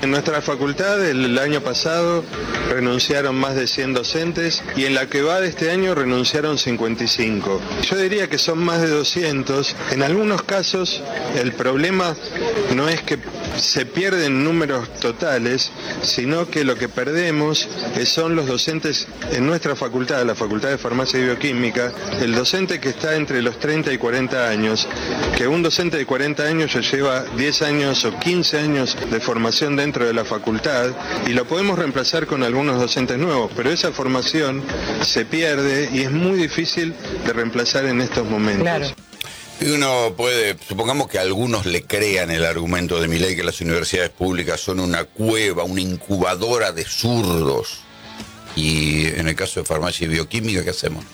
En nuestra facultad el año pasado renunciaron más de 100 docentes y en la que va de este año renunciaron 55. Yo diría que son más de 200. En algunos casos el problema no es que se pierden números totales, sino que lo que perdemos son los docentes en nuestra facultad, la Facultad de Farmacia y Bioquímica, el docente que está entre los 30 y 40 años, que un docente de 40 años ya lleva 10 años o 15 años de formación dentro de la facultad y lo podemos reemplazar con algunos docentes nuevos, pero esa formación se pierde y es muy difícil de reemplazar en estos momentos. Claro. Y uno puede, supongamos que algunos le crean el argumento de Milei que las universidades públicas son una cueva, una incubadora de zurdos. Y en el caso de farmacia y bioquímica, ¿qué hacemos?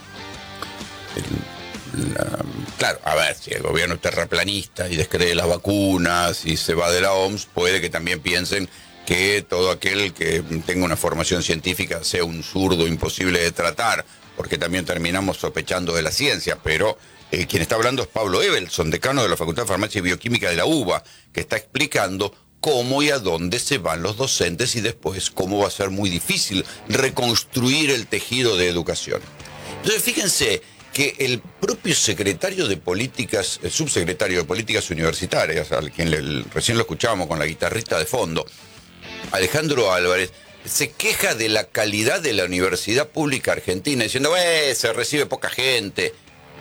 Claro, a ver, si el gobierno es terraplanista y descree las vacunas y se va de la OMS, puede que también piensen que todo aquel que tenga una formación científica sea un zurdo imposible de tratar, porque también terminamos sospechando de la ciencia, pero quien está hablando es Pablo Evelson, decano de la Facultad de Farmacia y Bioquímica de la UBA, que está explicando cómo y a dónde se van los docentes y después cómo va a ser muy difícil reconstruir el tejido de educación. Entonces, fíjense que el propio secretario de Políticas, el subsecretario de Políticas Universitarias, al quien recién lo escuchábamos con la guitarrita de fondo, Alejandro Álvarez, se queja de la calidad de la universidad pública argentina, diciendo, se recibe poca gente.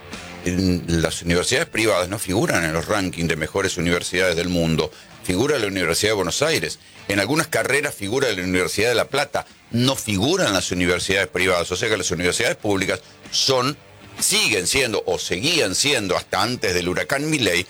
Las universidades privadas no figuran en los rankings de mejores universidades del mundo. Figura la Universidad de Buenos Aires. En algunas carreras figura la Universidad de La Plata. No figuran las universidades privadas. O sea que las universidades públicas siguen siendo, o seguían siendo hasta antes del huracán Milei,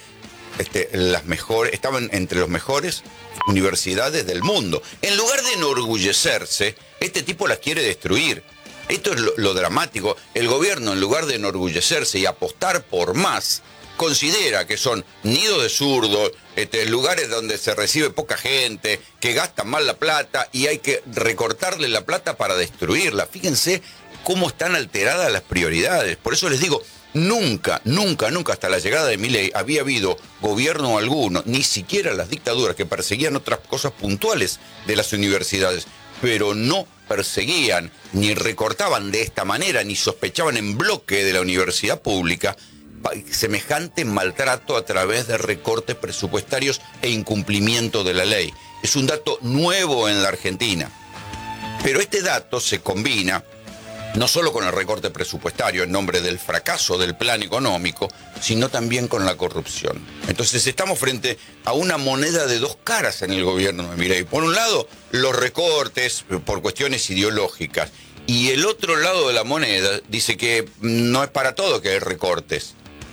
las mejores, estaban entre los mejores universidades del mundo. En lugar de enorgullecerse, este tipo las quiere destruir. Esto es lo dramático. El gobierno, en lugar de enorgullecerse y apostar por más, considera que son nidos de zurdos, lugares donde se recibe poca gente, que gastan mal la plata y hay que recortarle la plata para destruirla. Fíjense cómo están alteradas las prioridades. Por eso les digo, nunca hasta la llegada de Milei había habido gobierno alguno, ni siquiera las dictaduras que perseguían otras cosas puntuales de las universidades, pero no perseguían, ni recortaban de esta manera, ni sospechaban en bloque de la universidad pública semejante maltrato a través de recortes presupuestarios e incumplimiento de la ley. Es un dato nuevo en la Argentina. Pero este dato se combina no solo con el recorte presupuestario en nombre del fracaso del plan económico, sino también con la corrupción. Entonces estamos frente a una moneda de dos caras en el gobierno de Milei. Por un lado, los recortes por cuestiones ideológicas, y el otro lado de la moneda dice que no es para todo que hay recortes,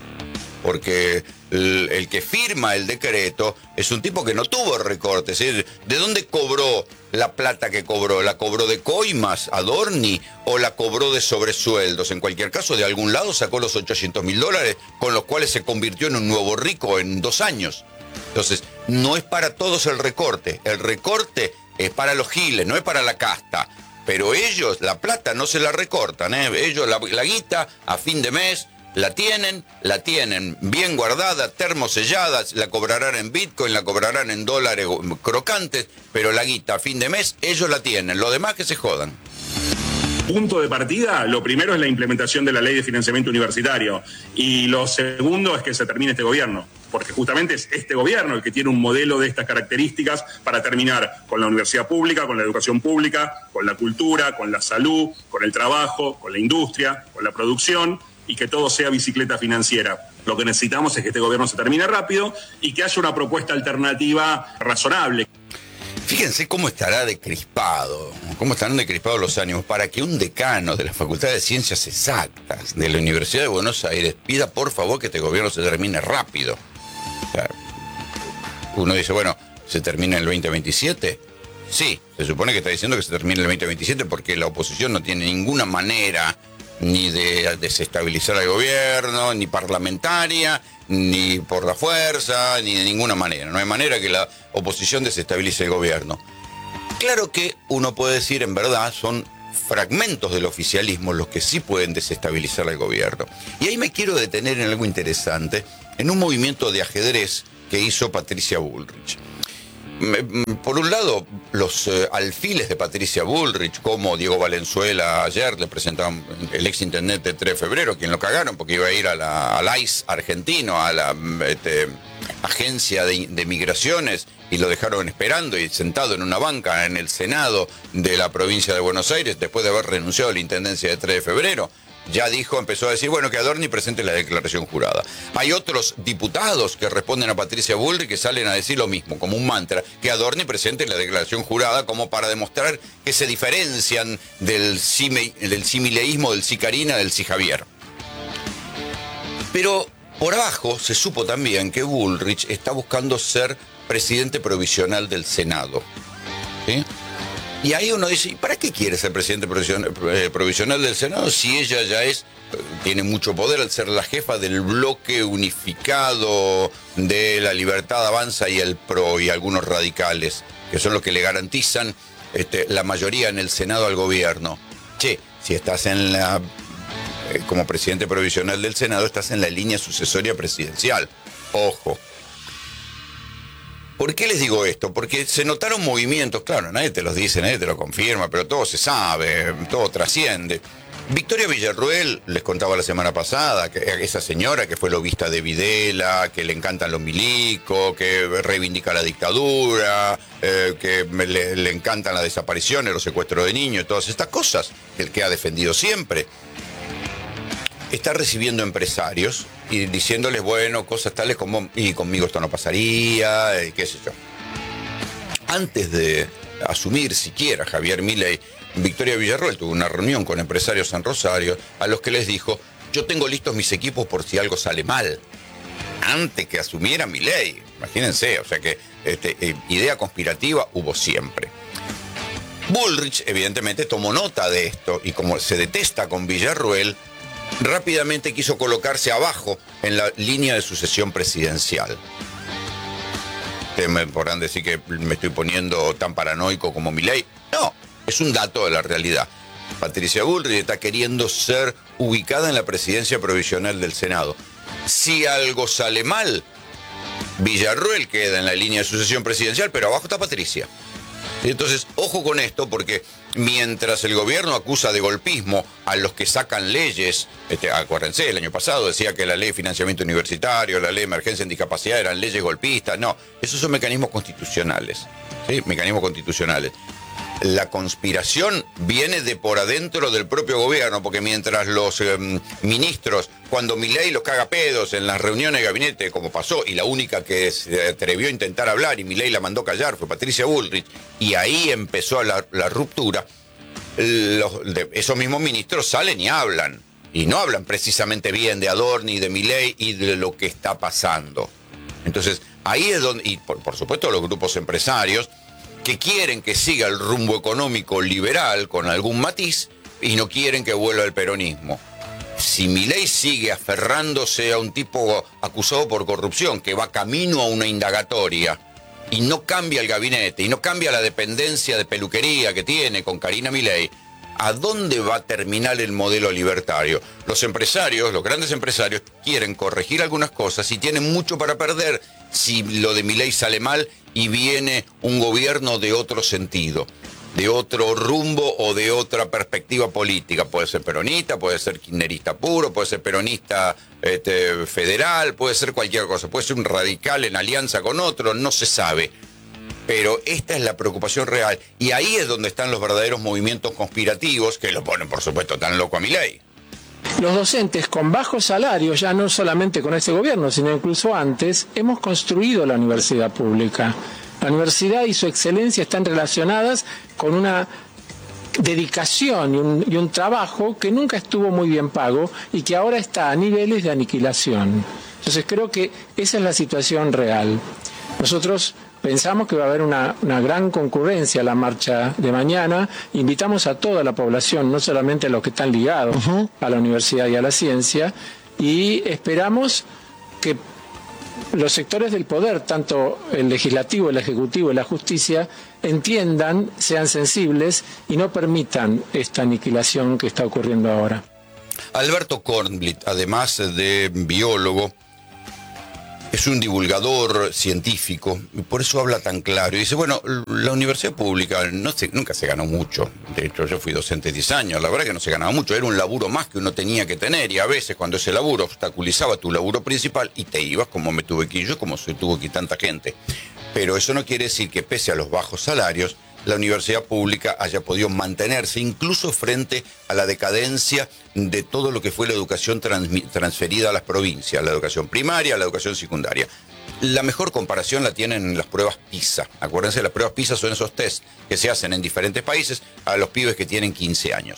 porque el que firma el decreto es un tipo que no tuvo recortes. ¿De dónde cobró la plata que cobró? ¿La cobró de coimas, Adorni, o la cobró de sobresueldos? En cualquier caso, de algún lado sacó los $800.000, con los cuales se convirtió en un nuevo rico en 2 años. Entonces, no es para todos el recorte. El recorte es para los giles, no es para la casta. Pero ellos, la plata no se la recortan, Ellos, la guita, a fin de mes, la tienen bien guardada, termosellada, la cobrarán en Bitcoin, la cobrarán en dólares crocantes, pero la guita a fin de mes, ellos la tienen, lo demás que se jodan. Punto de partida, lo primero es la implementación de la ley de financiamiento universitario y lo segundo es que se termine este gobierno, porque justamente es este gobierno el que tiene un modelo de estas características para terminar con la universidad pública, con la educación pública, con la cultura, con la salud, con el trabajo, con la industria, con la producción, y que todo sea bicicleta financiera. Lo que necesitamos es que este gobierno se termine rápido y que haya una propuesta alternativa razonable. Fíjense cómo estarán decrispados los ánimos para que un decano de la Facultad de Ciencias Exactas de la Universidad de Buenos Aires pida por favor que este gobierno se termine rápido. O sea, uno dice, bueno, ¿se termina en el 2027? Sí, se supone que está diciendo que se termine el 2027 porque la oposición no tiene ninguna manera ni de desestabilizar al gobierno, ni parlamentaria, ni por la fuerza, ni de ninguna manera. No hay manera que la oposición desestabilice el gobierno. Claro que uno puede decir, en verdad, son fragmentos del oficialismo los que sí pueden desestabilizar al gobierno. Y ahí me quiero detener en algo interesante, en un movimiento de ajedrez que hizo Patricia Bullrich. Por un lado, los alfiles de Patricia Bullrich, como Diego Valenzuela ayer le presentaban, el ex intendente de 3 de febrero, quien lo cagaron porque iba a ir al ICE argentino, a la agencia de migraciones, y lo dejaron esperando y sentado en una banca en el Senado de la provincia de Buenos Aires, después de haber renunciado a la intendencia de 3 de febrero. Ya empezó a decir, bueno, que Adorni presente la declaración jurada. Hay otros diputados que responden a Patricia Bullrich que salen a decir lo mismo, como un mantra, que Adorni presente la declaración jurada, como para demostrar que se diferencian del simileísmo, del sicarina, del Javier. Pero por abajo se supo también que Bullrich está buscando ser presidente provisional del Senado, ¿sí? Y ahí uno dice, ¿y para qué quiere ser presidente provisional del Senado si ella ya tiene mucho poder al ser la jefa del bloque unificado de La Libertad Avanza y el PRO y algunos radicales, que son los que le garantizan la mayoría en el Senado al gobierno? Che, si estás como presidente provisional del Senado, estás en la línea sucesoria presidencial. Ojo. ¿Por qué les digo esto? Porque se notaron movimientos, claro, nadie te los dice, nadie te lo confirma, pero todo se sabe, todo trasciende. Victoria Villarruel, les contaba la semana pasada, que esa señora que fue lobista de Videla, que le encantan los milicos, que reivindica la dictadura, que le encantan las desapariciones, los secuestros de niños, todas estas cosas, el que ha defendido siempre. Está recibiendo empresarios y diciéndoles, bueno, cosas tales como, y conmigo esto no pasaría, qué sé yo. Antes de asumir siquiera Javier Milei, Victoria Villarruel tuvo una reunión con empresarios en Rosario, a los que les dijo, yo tengo listos mis equipos por si algo sale mal. Antes que asumiera Milei, imagínense, o sea que idea conspirativa hubo siempre. Bullrich, evidentemente, tomó nota de esto, y como se detesta con Villarruel, rápidamente quiso colocarse abajo en la línea de sucesión presidencial. Ustedes me podrán decir que me estoy poniendo tan paranoico como Milei. No, es un dato de la realidad. Patricia Bullrich está queriendo ser ubicada en la presidencia provisional del Senado. Si algo sale mal, Villarruel queda en la línea de sucesión presidencial, pero abajo está Patricia. Entonces, ojo con esto, porque mientras el gobierno acusa de golpismo a los que sacan leyes, acuérdense, el año pasado decía que la ley de financiamiento universitario, la ley de emergencia en discapacidad eran leyes golpistas. No, esos son mecanismos constitucionales, ¿sí? Mecanismos constitucionales. La conspiración viene de por adentro del propio gobierno, porque mientras los ministros, cuando Milei los caga pedos en las reuniones de gabinete, como pasó, y la única que se atrevió a intentar hablar y Milei la mandó callar fue Patricia Bullrich, y ahí empezó la ruptura, esos mismos ministros salen y hablan, y no hablan precisamente bien de Adorni, de Milei y de lo que está pasando. Entonces, ahí es donde, y por supuesto los grupos empresarios, que quieren que siga el rumbo económico liberal con algún matiz y no quieren que vuelva el peronismo. Si Milei sigue aferrándose a un tipo acusado por corrupción que va camino a una indagatoria y no cambia el gabinete y no cambia la dependencia de peluquería que tiene con Karina Milei, ¿a dónde va a terminar el modelo libertario? Los empresarios, los grandes empresarios, quieren corregir algunas cosas y tienen mucho para perder si lo de Milei sale mal y viene un gobierno de otro sentido, de otro rumbo o de otra perspectiva política. Puede ser peronista, puede ser kirchnerista puro, puede ser peronista federal, puede ser cualquier cosa, puede ser un radical en alianza con otro, no se sabe. Pero esta es la preocupación real, y ahí es donde están los verdaderos movimientos conspirativos que lo ponen, por supuesto, tan loco a Milei. Los docentes con bajos salarios, ya no solamente con este gobierno, sino incluso antes, hemos construido la universidad pública. La universidad y su excelencia están relacionadas con una dedicación y un trabajo que nunca estuvo muy bien pago y que ahora está a niveles de aniquilación. Entonces creo que esa es la situación real. Nosotros pensamos que va a haber una gran concurrencia a la marcha de mañana. Invitamos a toda la población, no solamente a los que están ligados a la universidad y a la ciencia, y esperamos que los sectores del poder, tanto el legislativo, el ejecutivo y la justicia, entiendan, sean sensibles y no permitan esta aniquilación que está ocurriendo ahora. Alberto Kornblit, además de biólogo, es un divulgador científico, y por eso habla tan claro. Y dice, bueno, la universidad pública nunca se ganó mucho. De hecho, yo fui docente 10 años, la verdad que no se ganaba mucho. Era un laburo más que uno tenía que tener, y a veces cuando ese laburo obstaculizaba tu laburo principal, y te ibas, como me tuve que ir yo, como se tuvo que ir tanta gente. Pero eso no quiere decir que pese a los bajos salarios, la universidad pública haya podido mantenerse, incluso frente a la decadencia de todo lo que fue la educación transferida a las provincias, la educación primaria, la educación secundaria. La mejor comparación la tienen en las pruebas PISA. Acuérdense, las pruebas PISA son esos test que se hacen en diferentes países a los pibes que tienen 15 años.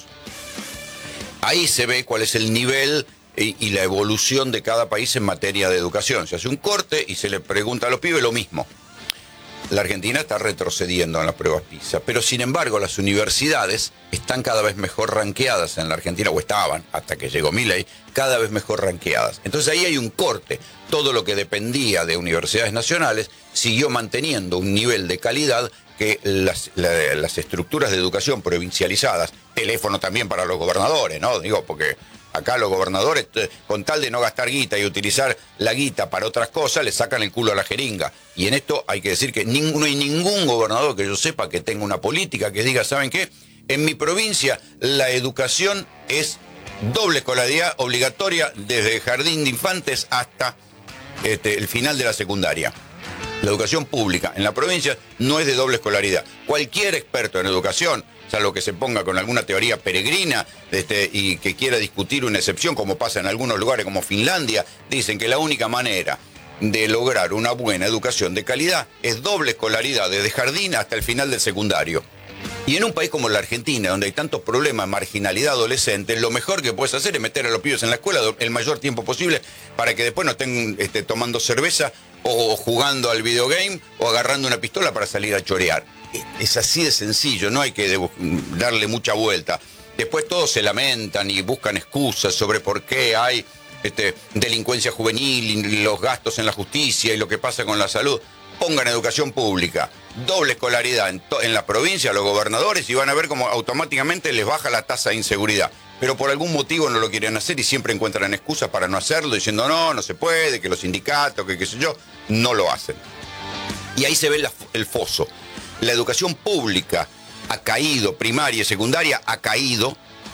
Ahí se ve cuál es el nivel y la evolución de cada país en materia de educación. Se hace un corte y se le pregunta a los pibes lo mismo. La Argentina está retrocediendo en las pruebas PISA, pero sin embargo las universidades están cada vez mejor ranqueadas en la Argentina, o estaban, hasta que llegó Milei, cada vez mejor ranqueadas. Entonces ahí hay un corte. Todo lo que dependía de universidades nacionales siguió manteniendo un nivel de calidad que las estructuras de educación provincializadas, teléfono también para los gobernadores, ¿no? Digo, porque acá los gobernadores, con tal de no gastar guita y utilizar la guita para otras cosas, le sacan el culo a la jeringa. Y en esto hay que decir que no hay ningún gobernador que yo sepa que tenga una política que diga, ¿saben qué? En mi provincia la educación es doble escolaridad obligatoria desde el jardín de infantes hasta el final de la secundaria. La educación pública en la provincia no es de doble escolaridad. Cualquier experto en educación, salvo que se ponga con alguna teoría peregrina y que quiera discutir una excepción, como pasa en algunos lugares como Finlandia, dicen que la única manera de lograr una buena educación de calidad es doble escolaridad desde jardín hasta el final del secundario. Y en un país como la Argentina, donde hay tantos problemas, marginalidad adolescente, lo mejor que puedes hacer es meter a los pibes en la escuela el mayor tiempo posible para que después no estén tomando cerveza o jugando al videogame o agarrando una pistola para salir a chorear. Es así de sencillo, no hay que darle mucha vuelta. Después todos se lamentan y buscan excusas sobre por qué hay delincuencia juvenil y los gastos en la justicia y lo que pasa con la salud. Pongan educación pública, doble escolaridad en la provincia, a los gobernadores, y van a ver cómo automáticamente les baja la tasa de inseguridad. Pero por algún motivo no lo quieren hacer y siempre encuentran excusas para no hacerlo, diciendo no se puede, que los sindicatos, que qué sé yo, no lo hacen. Y ahí se ve el foso. La educación pública ha caído, primaria y secundaria ha caído,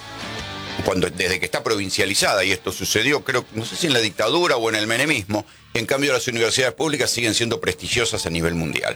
desde que está provincializada, y esto sucedió, creo, no sé si en la dictadura o en el menemismo. En cambio, las universidades públicas siguen siendo prestigiosas a nivel mundial.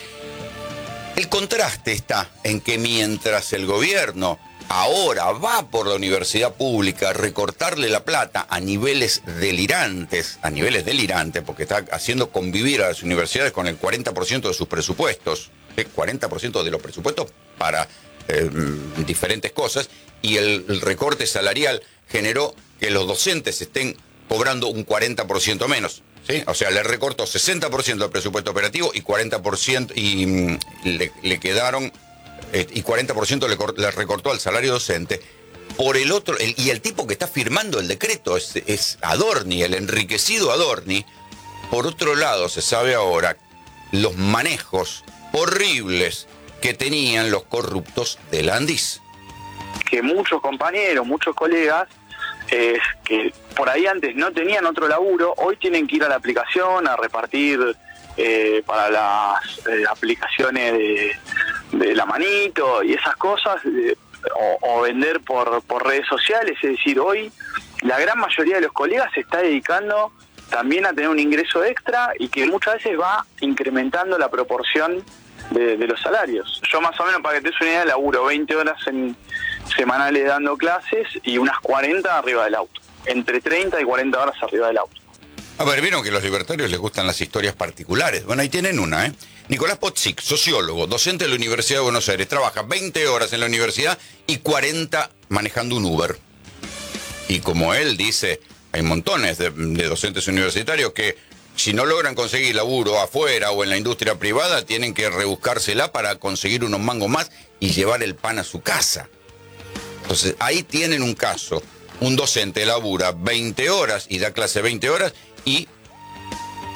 El contraste está en que mientras el gobierno ahora va por la universidad pública a recortarle la plata a niveles delirantes, porque está haciendo convivir a las universidades con el 40% de sus presupuestos, 40% de los presupuestos para diferentes cosas, y el recorte salarial generó que los docentes estén cobrando un 40% menos. ¿Sí? O sea, le recortó 60% del presupuesto operativo y 40% y le quedaron y 40% le recortó al salario docente. Por el otro, y el tipo que está firmando el decreto es Adorni, el enriquecido Adorni. Por otro lado, se sabe ahora los manejos horribles que tenían los corruptos de la ANDIS. Que muchos compañeros, muchos colegas que por ahí antes no tenían otro laburo, hoy tienen que ir a la aplicación a repartir para las aplicaciones de la manito y esas cosas, o vender por redes sociales. Es decir, hoy la gran mayoría de los colegas se está dedicando también a tener un ingreso extra y que muchas veces va incrementando la proporción de los salarios. Yo más o menos, para que te des una idea, laburo 20 horas semanales dando clases y unas 40 arriba del auto. Entre 30 y 40 horas arriba del auto. A ver, vieron que a los libertarios les gustan las historias particulares. Bueno, ahí tienen una, ¿eh? Nicolás Potzik, sociólogo, docente de la Universidad de Buenos Aires, trabaja 20 horas en la universidad y 40 manejando un Uber. Y como él dice, hay montones de docentes universitarios que si no logran conseguir laburo afuera o en la industria privada, tienen que rebuscársela para conseguir unos mangos más y llevar el pan a su casa. Entonces, ahí tienen un caso. Un docente labura 20 horas y da clase 20 horas y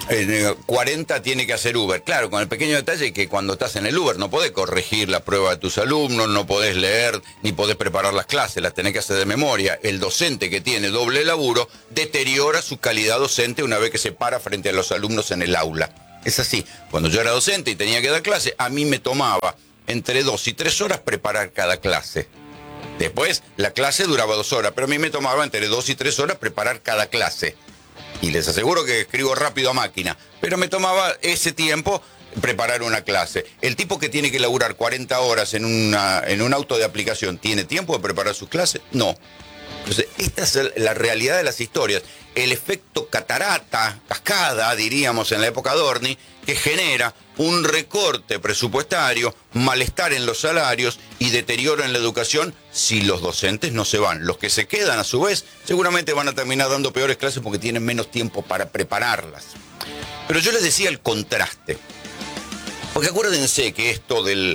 40 tiene que hacer Uber. Claro, con el pequeño detalle que cuando estás en el Uber no podés corregir la prueba de tus alumnos, no podés leer, ni podés preparar las clases, las tenés que hacer de memoria. El docente que tiene doble laburo deteriora su calidad docente una vez que se para frente a los alumnos en el aula. Es así. Cuando yo era docente y tenía que dar clase, a mí me tomaba entre 2 y 3 horas preparar cada clase. Después, la clase duraba 2 horas, pero a mí me tomaba entre 2 y 3 horas preparar cada clase. Y les aseguro que escribo rápido a máquina, pero me tomaba ese tiempo preparar una clase. El tipo que tiene que laburar 40 horas en un auto de aplicación, ¿tiene tiempo de preparar sus clases? No. Entonces, esta es la realidad de las historias. El efecto catarata, cascada, diríamos en la época de Adorni, que genera un recorte presupuestario, malestar en los salarios y deterioro en la educación si los docentes no se van. Los que se quedan, a su vez, seguramente van a terminar dando peores clases porque tienen menos tiempo para prepararlas. Pero yo les decía el contraste. Porque acuérdense que esto de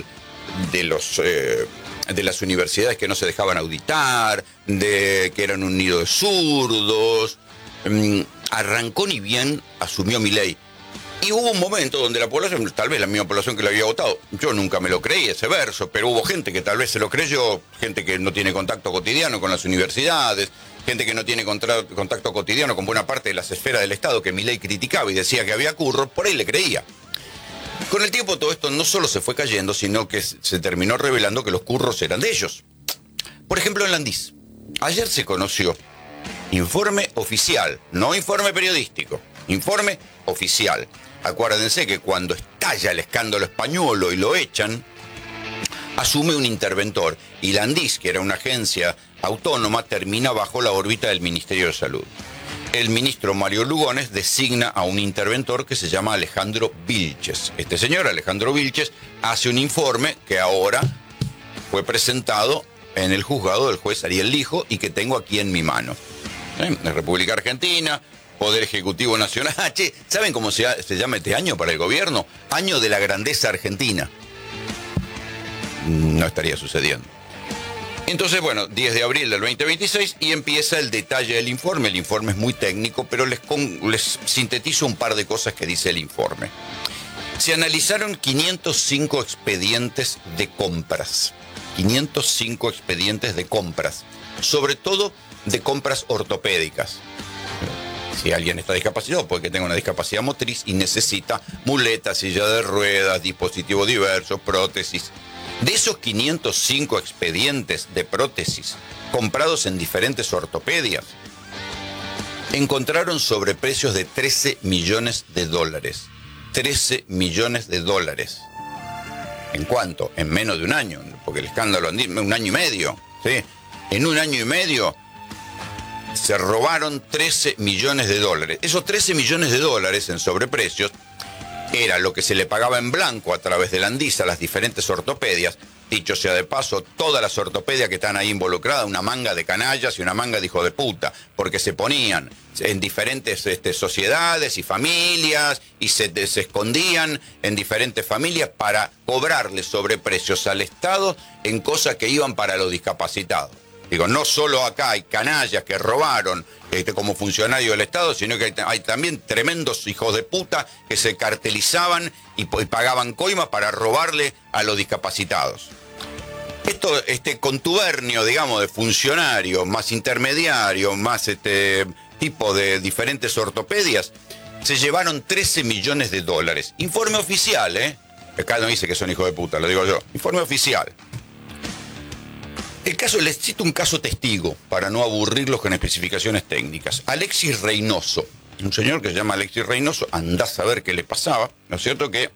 las universidades que no se dejaban auditar, de que eran un nido de zurdos, arrancó ni bien asumió Milei. Y hubo un momento donde la población, tal vez la misma población que lo había votado, yo nunca me lo creí ese verso, pero hubo gente que tal vez se lo creyó, gente que no tiene contacto cotidiano con las universidades, gente que no tiene contacto cotidiano con buena parte de las esferas del Estado que Milei criticaba y decía que había curro, por ahí le creía. Con el tiempo todo esto no solo se fue cayendo, sino que se terminó revelando que los curros eran de ellos. Por ejemplo, en Landís. Ayer se conoció informe oficial, no informe periodístico, informe oficial. Acuérdense que cuando estalla el escándalo españolo y lo echan, asume un interventor. Y Landís, que era una agencia autónoma, termina bajo la órbita del Ministerio de Salud. El ministro Mario Lugones designa a un interventor que se llama Alejandro Vilches. Este señor, Alejandro Vilches, hace un informe que ahora fue presentado en el juzgado del juez Ariel Lijo y que tengo aquí en mi mano. La República Argentina, Poder Ejecutivo Nacional. Che, ¿saben cómo se llama este año para el gobierno? Año de la grandeza argentina. No estaría sucediendo. Entonces, bueno, 10 de abril del 2026 y empieza el detalle del informe. El informe es muy técnico, pero les sintetizo un par de cosas que dice el informe. Se analizaron 505 expedientes de compras. 505 expedientes de compras. Sobre todo de compras ortopédicas. Si alguien está discapacitado, puede que tenga una discapacidad motriz y necesita muletas, silla de ruedas, dispositivos diversos, prótesis. De esos 505 expedientes de prótesis comprados en diferentes ortopedias, encontraron sobreprecios de $13 millones. 13 millones de dólares. ¿En cuánto? En menos de un año, porque el escándalo, un año y medio, ¿sí? En un año y medio se robaron 13 millones de dólares. Esos 13 millones de dólares en sobreprecios era lo que se le pagaba en blanco a través de Landís a las diferentes ortopedias. Dicho sea de paso, todas las ortopedias que están ahí involucradas, una manga de canallas y una manga de hijo de puta, porque se ponían en diferentes sociedades y familias y se escondían en diferentes familias para cobrarle sobreprecios al Estado en cosas que iban para los discapacitados. Digo, no solo acá hay canallas que robaron como funcionarios del Estado, sino que hay también tremendos hijos de puta que se cartelizaban y pagaban coimas para robarle a los discapacitados. Este contubernio, digamos, de funcionarios, más intermediarios, más tipo de diferentes ortopedias, se llevaron 13 millones de dólares. Informe oficial, ¿eh? Acá no dice que son hijos de puta, lo digo yo. Informe oficial. El caso, les cito un caso testigo, para no aburrirlos con especificaciones técnicas. Alexis Reynoso, un señor que se llama Alexis Reynoso, andá a saber qué le pasaba, ¿no es cierto? Que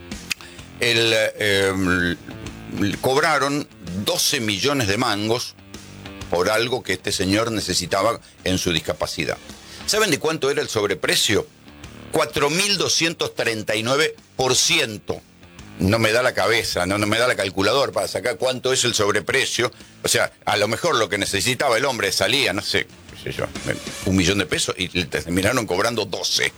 cobraron 12 millones de mangos por algo que este señor necesitaba en su discapacidad. ¿Saben de cuánto era el sobreprecio? 4.239%. No me da la cabeza, no me da la calculadora para sacar cuánto es el sobreprecio. O sea, a lo mejor lo que necesitaba el hombre salía, no sé, qué sé yo, $1 millón y le terminaron cobrando 12.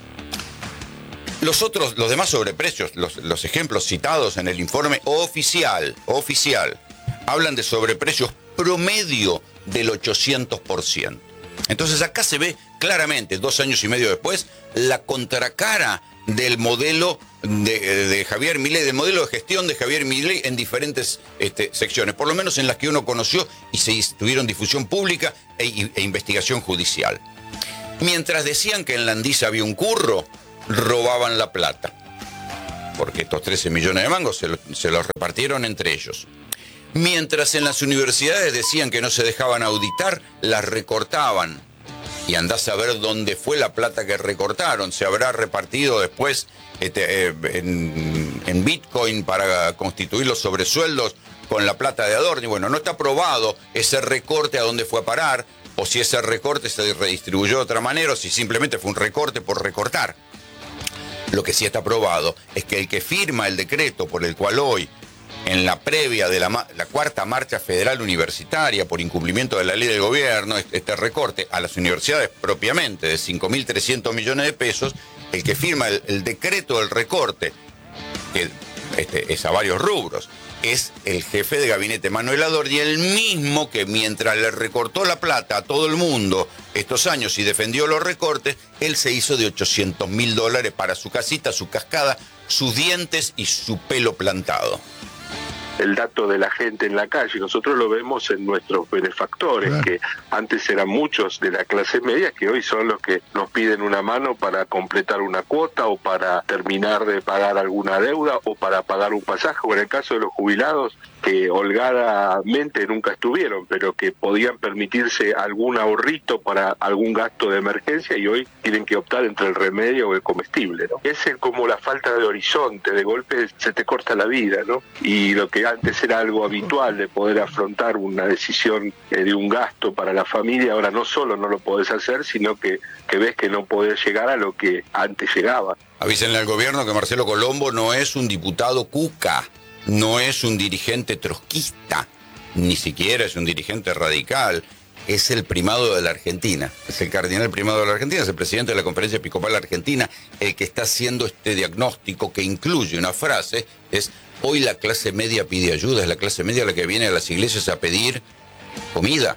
Los demás sobreprecios, los ejemplos citados en el informe oficial, hablan de sobreprecios promedio del 800%. Entonces acá se ve claramente, 2 años y medio después, la contracara del modelo de Javier Milei, del modelo de gestión de Javier Milei en diferentes secciones, por lo menos en las que uno conoció y tuvieron difusión pública e investigación judicial. Mientras decían que en Landiza había un curro, robaban la plata, porque estos 13 millones de mangos se los repartieron entre ellos. Mientras en las universidades decían que no se dejaban auditar, las recortaban. Y andás a ver dónde fue la plata que recortaron. Se habrá repartido después en Bitcoin para constituir los sobresueldos con la plata de Adorni. Bueno, no está probado ese recorte a dónde fue a parar, o si ese recorte se redistribuyó de otra manera, o si simplemente fue un recorte por recortar. Lo que sí está probado es que el que firma el decreto por el cual hoy, en la previa de la cuarta marcha federal universitaria por incumplimiento de la ley del gobierno, este recorte a las universidades propiamente de 5.300 millones de pesos, el que firma el decreto del recorte, que es a varios rubros, es el jefe de gabinete Manuel Adorni, el mismo que mientras le recortó la plata a todo el mundo estos años y defendió los recortes, él se hizo de $800.000 para su casita, su cascada, sus dientes y su pelo plantado. El dato de la gente en la calle, nosotros lo vemos en nuestros benefactores, claro, que antes eran muchos de la clase media, que hoy son los que nos piden una mano para completar una cuota o para terminar de pagar alguna deuda o para pagar un pasaje, o en el caso de los jubilados, que holgadamente nunca estuvieron, pero que podían permitirse algún ahorrito para algún gasto de emergencia y hoy tienen que optar entre el remedio o el comestible, ¿no? Es como la falta de horizonte, de golpe se te corta la vida, ¿no? Y lo que antes era algo habitual de poder afrontar una decisión de un gasto para la familia, ahora no solo no lo podés hacer, sino que ves que no podés llegar a lo que antes llegaba. Avísenle al gobierno que Marcelo Colombo no es un diputado cuca, no es un dirigente trotskista, ni siquiera es un dirigente radical, es el primado de la Argentina, es el cardenal primado de la Argentina, es el presidente de la Conferencia Episcopal Argentina, el que está haciendo este diagnóstico que incluye una frase, es: hoy la clase media pide ayuda, es la clase media la que viene a las iglesias a pedir comida.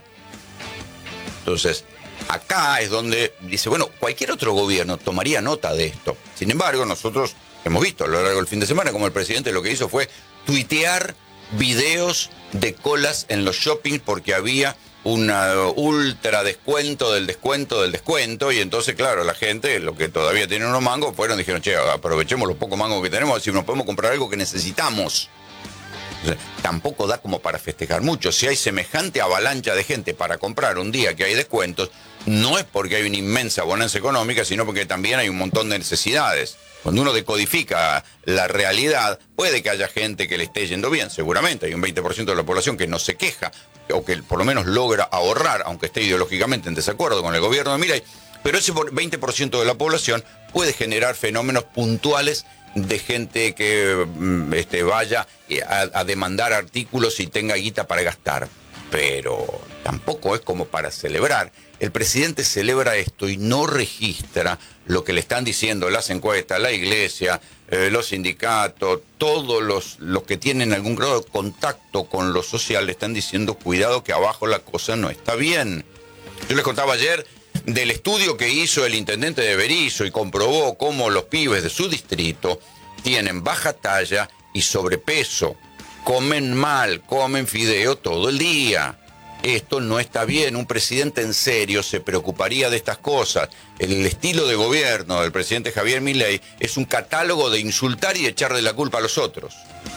Entonces, acá es donde dice, bueno, cualquier otro gobierno tomaría nota de esto. Sin embargo, nosotros hemos visto a lo largo del fin de semana como el presidente lo que hizo fue tuitear videos de colas en los shopping porque había un ultra descuento del descuento del descuento, y entonces, claro, la gente, lo que todavía tienen unos mangos, dijeron, che, aprovechemos los pocos mangos que tenemos, a ver si nos podemos comprar algo que necesitamos. Entonces, tampoco da como para festejar mucho. Si hay semejante avalancha de gente para comprar un día que hay descuentos, no es porque hay una inmensa bonanza económica, sino porque también hay un montón de necesidades. Cuando uno decodifica la realidad, puede que haya gente que le esté yendo bien, seguramente. Hay un 20% de la población que no se queja, o que por lo menos logra ahorrar, aunque esté ideológicamente en desacuerdo con el gobierno de Milei. Pero ese 20% de la población puede generar fenómenos puntuales de gente que vaya a demandar artículos y tenga guita para gastar. Pero tampoco es como para celebrar. El presidente celebra esto y no registra lo que le están diciendo las encuestas, la iglesia, los sindicatos, todos los que tienen algún grado de contacto con lo social le están diciendo, cuidado que abajo la cosa no está bien. Yo les contaba ayer del estudio que hizo el intendente de Berisso y comprobó cómo los pibes de su distrito tienen baja talla y sobrepeso, comen mal, comen fideo todo el día. Esto no está bien. Un presidente en serio se preocuparía de estas cosas. El estilo de gobierno del presidente Javier Milei es un catálogo de insultar y echarle la culpa a los otros.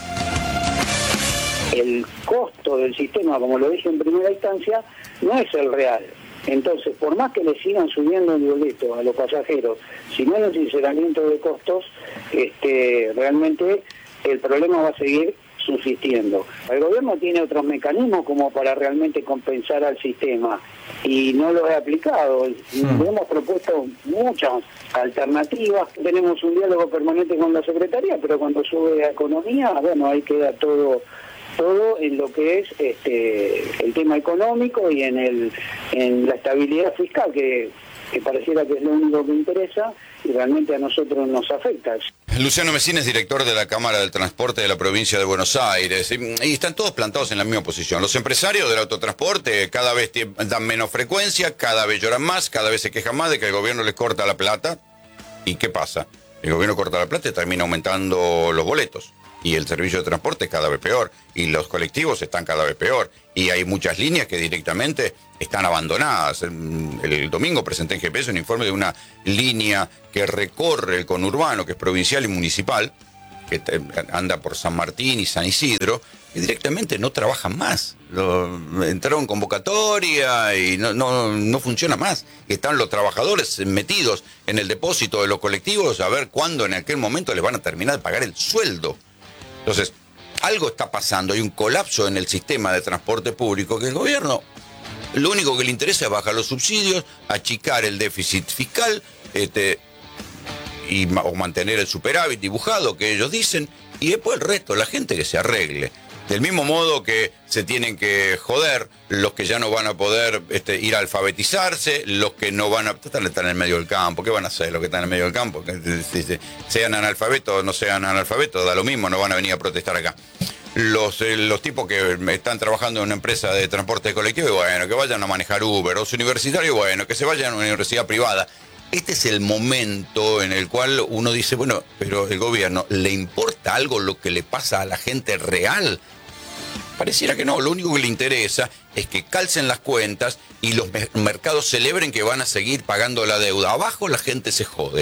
El costo del sistema, como lo dije en primera instancia, no es el real. Entonces, por más que le sigan subiendo el boleto a los pasajeros, si no hay un sinceramiento de costos, realmente el problema va a seguir subsistiendo. El gobierno tiene otros mecanismos como para realmente compensar al sistema y no lo he aplicado. Hemos propuesto muchas alternativas. Tenemos un diálogo permanente con la Secretaría, pero cuando sube a Economía, bueno, ahí queda todo en lo que es el tema económico y en la estabilidad fiscal, que pareciera que es lo único que interesa y realmente a nosotros nos afecta. Luciano Mesina es director de la Cámara del Transporte de la provincia de Buenos Aires y están todos plantados en la misma posición. Los empresarios del autotransporte cada vez dan menos frecuencia, cada vez lloran más, cada vez se quejan más de que el gobierno les corta la plata. ¿Y qué pasa? El gobierno corta la plata y termina aumentando los boletos. Y el servicio de transporte es cada vez peor. Y los colectivos están cada vez peor. Y hay muchas líneas que directamente están abandonadas. El domingo presenté en GPS un informe de una línea que recorre el conurbano, que es provincial y municipal, que anda por San Martín y San Isidro, y directamente no trabajan más. Entraron en convocatoria y no funciona más. Y están los trabajadores metidos en el depósito de los colectivos a ver cuándo en aquel momento les van a terminar de pagar el sueldo. Entonces, algo está pasando, hay un colapso en el sistema de transporte público que el gobierno lo único que le interesa es bajar los subsidios, achicar el déficit fiscal o mantener el superávit dibujado que ellos dicen, y después el resto, la gente que se arregle. Del mismo modo que se tienen que joder los que ya no van a poder ir a alfabetizarse, los que no van a estar en el medio del campo. ¿Qué van a hacer los que están en el medio del campo? Sean analfabetos o no sean analfabetos, da lo mismo, no van a venir a protestar acá. Los tipos que están trabajando en una empresa de transporte colectivo, y bueno, que vayan a manejar Uber, o los universitarios, bueno, que se vayan a una universidad privada. Este es el momento en el cual uno dice, bueno, pero el gobierno, ¿le importa algo lo que le pasa a la gente real? Pareciera que no, lo único que le interesa es que calcen las cuentas y los mercados celebren que van a seguir pagando la deuda. Abajo la gente se jode.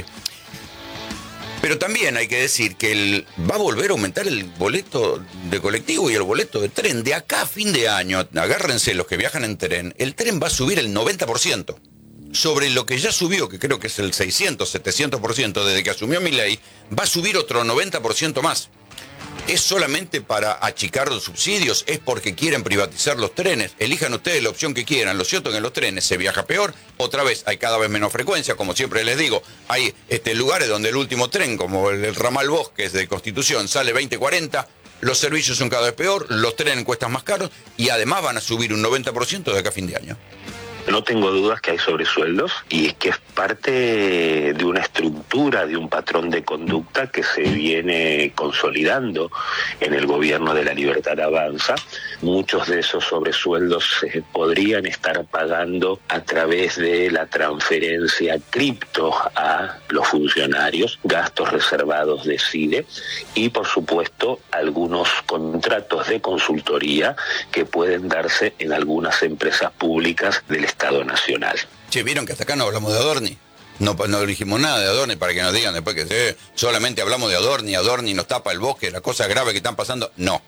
Pero también hay que decir que va a volver a aumentar el boleto de colectivo y el boleto de tren. De acá a fin de año, agárrense los que viajan en tren, el tren va a subir el 90%. Sobre lo que ya subió, que creo que es el 600, 700% desde que asumió Milei, va a subir otro 90% más. ¿Es solamente para achicar los subsidios? ¿Es porque quieren privatizar los trenes? Elijan ustedes la opción que quieran. Lo cierto es que en los trenes se viaja peor. Otra vez, hay cada vez menos frecuencia. Como siempre les digo, hay lugares donde el último tren, como el ramal Bosques de Constitución, sale 20:40. Los servicios son cada vez peor, los trenes cuestan más caros y además van a subir un 90% de acá a fin de año. No tengo dudas que hay sobresueldos y es que es parte de una estructura, de un patrón de conducta que se viene consolidando en el gobierno de La Libertad Avanza. Muchos de esos sobresueldos se podrían estar pagando a través de la transferencia cripto a los funcionarios, gastos reservados de CIDE y, por supuesto, algunos contratos de consultoría que pueden darse en algunas empresas públicas del Estado Nacional. Che, ¿vieron que hasta acá no hablamos de Adorni? No dijimos nada de Adorni para que nos digan después que solamente hablamos de Adorni nos tapa el bosque, las cosas graves que están pasando. No.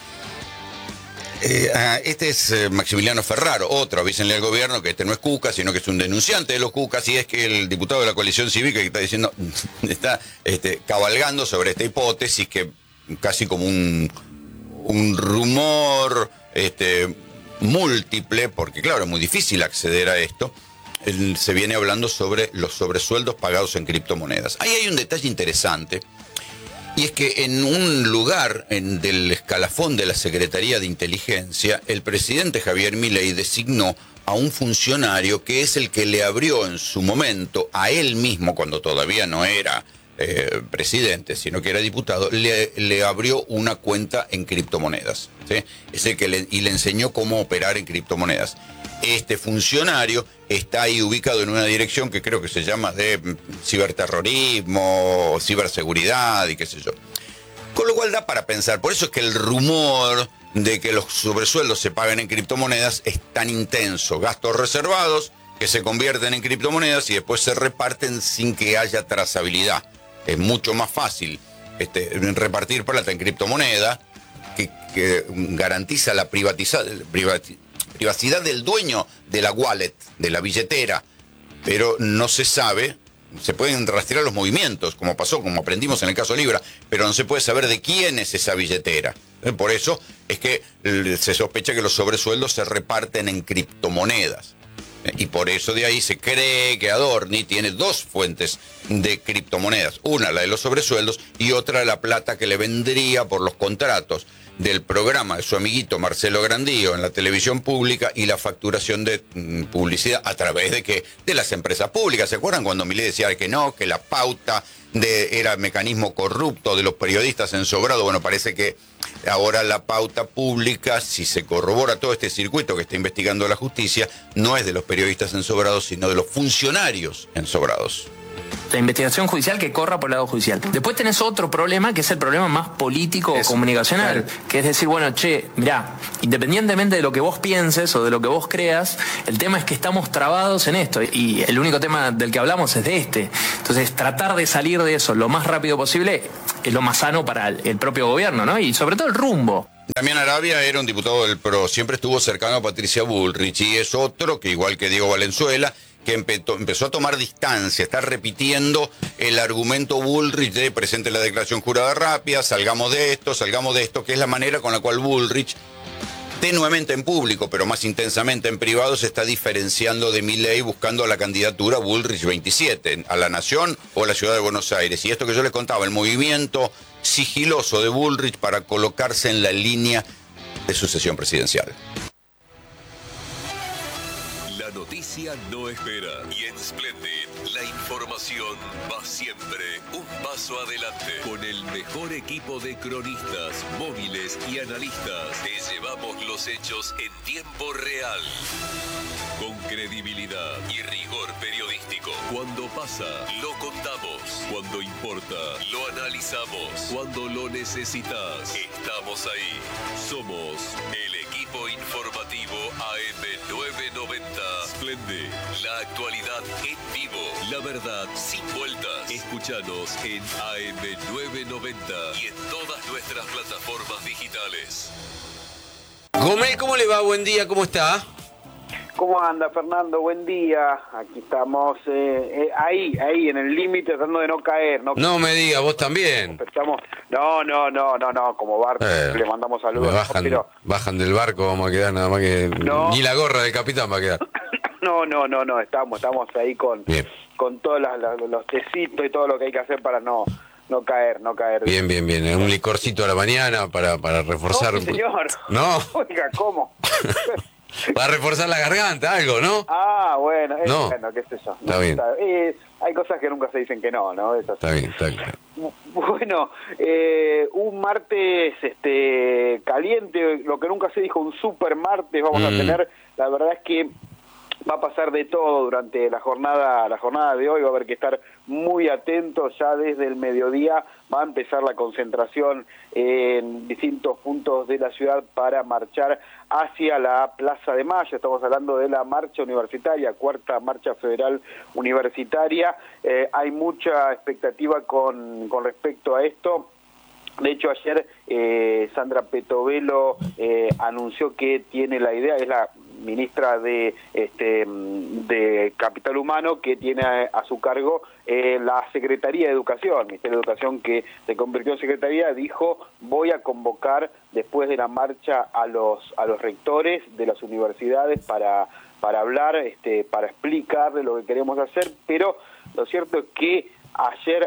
Este es Maximiliano Ferraro, otro, avísenle al gobierno que este no es Cuca, sino que es un denunciante de los Cucas, y es que el diputado de la coalición cívica que está diciendo, está cabalgando sobre esta hipótesis que casi como un rumor múltiple, porque claro, es muy difícil acceder a esto. Se viene hablando sobre los sobresueldos pagados en criptomonedas. Ahí hay un detalle interesante, y es que en un lugar del escalafón de la Secretaría de Inteligencia, el presidente Javier Milei designó a un funcionario que es el que le abrió en su momento a él mismo, cuando todavía no era presidente, sino que era diputado, le abrió una cuenta en criptomonedas, ¿sí? Es el que le enseñó cómo operar en criptomonedas. Este funcionario está ahí ubicado en una dirección que creo que se llama de ciberterrorismo, ciberseguridad y qué sé yo. Con lo cual da para pensar, por eso es que el rumor de que los sobresueldos se pagan en criptomonedas es tan intenso. Gastos reservados que se convierten en criptomonedas y después se reparten sin que haya trazabilidad. Es mucho más fácil repartir plata en criptomoneda que garantiza la privacidad del dueño de la wallet, de la billetera, pero no se sabe, se pueden rastrear los movimientos, como pasó, como aprendimos en el caso Libra, pero no se puede saber de quién es esa billetera. Por eso es que se sospecha que los sobresueldos se reparten en criptomonedas. Y por eso de ahí se cree que Adorni tiene dos fuentes de criptomonedas. Una, la de los sobresueldos, y otra, la plata que le vendría por los contratos del programa de su amiguito Marcelo Grandío en la televisión pública y la facturación de publicidad a través de las empresas públicas. ¿Se acuerdan cuando Milei decía que no, que la pauta era mecanismo corrupto de los periodistas en Sobrado? Bueno, parece que ahora la pauta pública, si se corrobora todo este circuito que está investigando la justicia, no es de los periodistas en Sobrados, sino de los funcionarios en Sobrados. La investigación judicial que corra por el lado judicial. Después tenés otro problema, que es el problema más político o comunicacional, que es decir, bueno, mirá, independientemente de lo que vos pienses o de lo que vos creas, el tema es que estamos trabados en esto, y el único tema del que hablamos es de este. Entonces, tratar de salir de eso lo más rápido posible es lo más sano para el propio gobierno, ¿no? Y sobre todo el rumbo. Damián Arabia era un diputado del PRO, siempre estuvo cercano a Patricia Bullrich, y es otro que, igual que Diego Valenzuela, que empezó a tomar distancia, está repitiendo el argumento Bullrich de presente la declaración jurada rápida, salgamos de esto, que es la manera con la cual Bullrich, tenuemente en público, pero más intensamente en privado, se está diferenciando de Milei buscando la candidatura Bullrich 27, a la Nación o a la Ciudad de Buenos Aires. Y esto que yo les contaba, el movimiento sigiloso de Bullrich para colocarse en la línea de sucesión presidencial. La noticia no espera, y en Splendid la información va siempre un paso adelante. Con el mejor equipo de cronistas, móviles y analistas, te llevamos los hechos en tiempo real. Con credibilidad y rigor periodístico. Cuando pasa, lo contamos. Cuando importa, lo analizamos. Cuando lo necesitas, estamos ahí. Somos el equipo informativo AM990. Splendid, la actualidad en vivo. La verdad sin vueltas. Escúchanos en AM990 y en todas nuestras plataformas digitales. Gomel, ¿cómo le va? Buen día, ¿cómo está? ¿Cómo anda, Fernando? Buen día. Aquí estamos ahí en el límite, tratando de no caer. No me diga, vos también. Estamos, no, como barco, le mandamos saludos. Bajan del barco, vamos a quedar nada más que... No. Ni la gorra del capitán va a quedar. No, estamos ahí con todos los tecitos y todo lo que hay que hacer para no caer. Bien. Un licorcito a la mañana para reforzar... No, sí, señor. ¿No? Oiga, ¿cómo? Para reforzar la garganta, algo, ¿no? Ah, bueno, qué sé yo. Está bien. Hay cosas que nunca se dicen que no, ¿no? Está bien. Bueno, un martes caliente, lo que nunca se dijo, un super martes vamos a tener. La verdad es que va a pasar de todo durante la jornada de hoy, va a haber que estar muy atentos. Ya desde el mediodía va a empezar la concentración en distintos puntos de la ciudad para marchar hacia la Plaza de Mayo. Estamos hablando de la marcha universitaria, cuarta marcha federal universitaria. Hay mucha expectativa con respecto a esto. De hecho, ayer Sandra Petovelo anunció que tiene la idea, es la ministra de Capital Humano, que tiene a su cargo la Secretaría de Educación, Ministerio de Educación, que se convirtió en Secretaría. Dijo: voy a convocar después de la marcha a los rectores de las universidades para hablar, para explicarle lo que queremos hacer. Pero lo cierto es que ayer,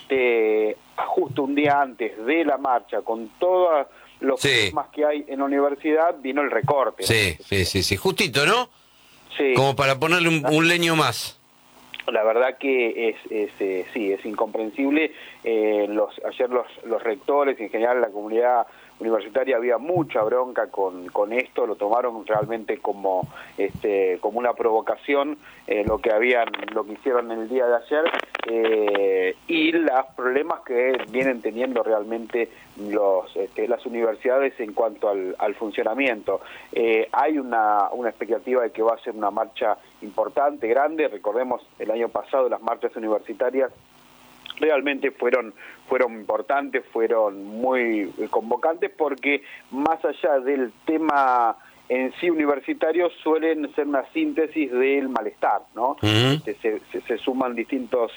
justo un día antes de la marcha, con todas los temas que hay en la universidad, vino el recorte. Sí, justito, ¿no? Sí. Como para ponerle un leño más. La verdad que es incomprensible. Ayer los rectores y en general la comunidad universitaria había mucha bronca con esto, lo tomaron realmente como una provocación, lo que hicieron en el día de ayer, y los problemas que vienen teniendo realmente las universidades en cuanto al funcionamiento. Hay una expectativa de que va a ser una marcha importante, grande. Recordemos, el año pasado las marchas universitarias realmente fueron importantes, fueron muy convocantes, porque más allá del tema en sí universitario, suelen ser una síntesis del malestar, ¿no? Se suman distintos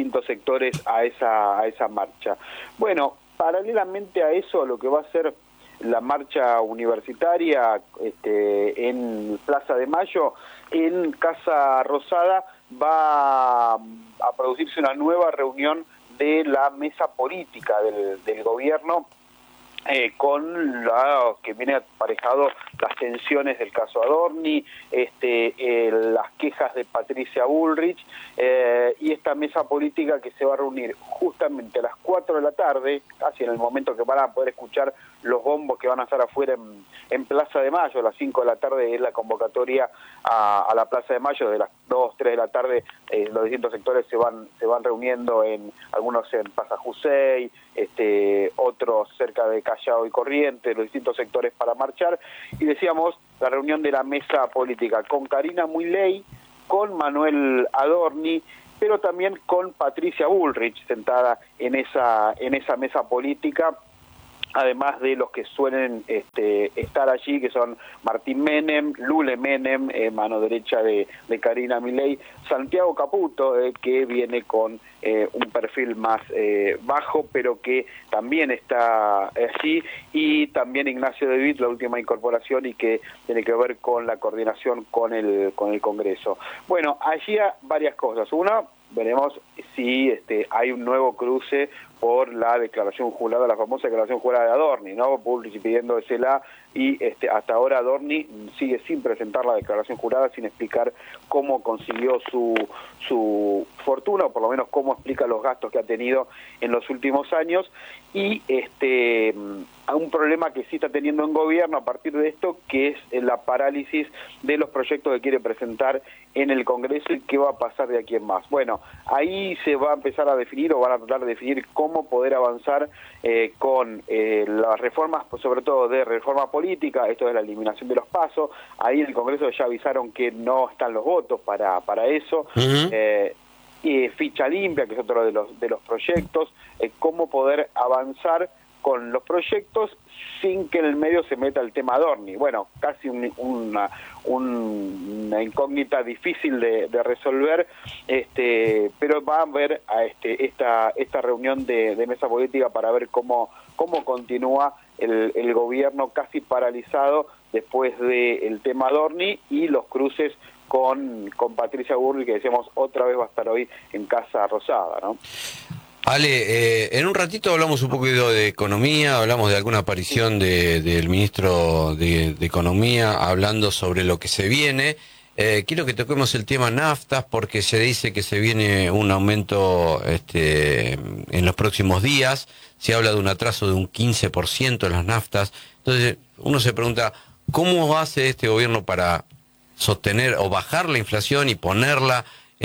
sectores a esa marcha. Bueno, paralelamente a eso, lo que va a ser la marcha universitaria en Plaza de Mayo. En Casa Rosada va a producirse una nueva reunión de la mesa política del gobierno, con la que viene aparejado las tensiones del caso Adorni, las quejas de Patricia Bullrich, y esta mesa política que se va a reunir justamente a las 4 de la tarde, casi en el momento que van a poder escuchar los bombos que van a estar afuera en Plaza de Mayo. A las 5 de la tarde es la convocatoria a la Plaza de Mayo. De las 2, 3 de la tarde los distintos sectores se van reuniendo, algunos en Plaza Jusey, otros cerca de Callao y Corrientes, los distintos sectores para marchar. Y decíamos, la reunión de la mesa política con Karina Muley, con Manuel Adorni, pero también con Patricia Bullrich sentada en esa mesa política, además de los que suelen estar allí, que son Martín Menem, Lule Menem, mano derecha de Karina Milei, Santiago Caputo, que viene con un perfil más bajo, pero que también está allí, y también Ignacio De Witt, la última incorporación, y que tiene que ver con la coordinación con el Congreso. Bueno, allí hay varias cosas. Una, veremos si hay un nuevo cruce por la declaración jurada, la famosa declaración jurada de Adorni, ¿no? Bullrich pidiéndosela, y hasta ahora Adorni sigue sin presentar la declaración jurada, sin explicar cómo consiguió su fortuna, o por lo menos cómo explica los gastos que ha tenido en los últimos años. Y un problema que sí está teniendo en gobierno a partir de esto, que es la parálisis de los proyectos que quiere presentar en el Congreso, y qué va a pasar de aquí en más. Bueno, ahí se va a empezar a definir, o van a tratar de definir cómo poder avanzar con las reformas, pues sobre todo de reforma política, esto de la eliminación de los pasos. Ahí en el Congreso ya avisaron que no están los votos para eso. Y ficha limpia, que es otro de los proyectos, cómo poder avanzar con los proyectos sin que en el medio se meta el tema Adorni. Bueno, casi una incógnita difícil de resolver, pero va a haber esta reunión de mesa política para ver cómo continúa el gobierno casi paralizado después del tema Adorni, y los cruces con Patricia Bullrich, que decíamos otra vez va a estar hoy en Casa Rosada, ¿no? Ale, en un ratito hablamos un poco de economía, hablamos de alguna aparición del ministro de Economía hablando sobre lo que se viene. Quiero que toquemos el tema naftas, porque se dice que se viene un aumento en los próximos días. Se habla de un atraso de un 15% en las naftas. Entonces uno se pregunta, ¿cómo hace este gobierno para sostener o bajar la inflación y ponerla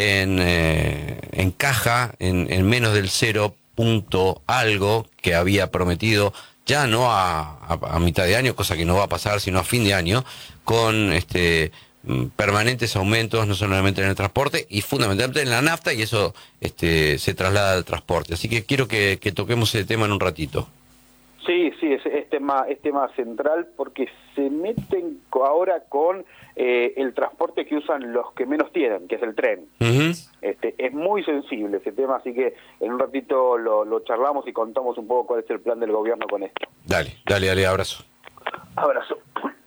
en caja en menos del 0 punto algo que había prometido, ya no a mitad de año, cosa que no va a pasar sino a fin de año, con permanentes aumentos no solamente en el transporte y fundamentalmente en la nafta, y eso se traslada al transporte? Así que quiero que toquemos ese tema en un ratito. Sí, es tema central, porque se meten ahora con el transporte que usan los que menos tienen, que es el tren. Es muy sensible ese tema, así que en un ratito lo charlamos y contamos un poco cuál es el plan del gobierno con esto. Dale, abrazo. Abrazo.